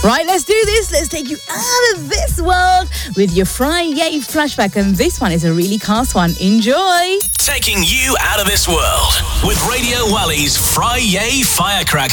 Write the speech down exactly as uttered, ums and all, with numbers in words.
Right, let's do this. Let's take you out of this world with your Friday flashback. And this one is a really cast one. Enjoy. Taking you out of this world with Radio Wally's Friday Firecracker.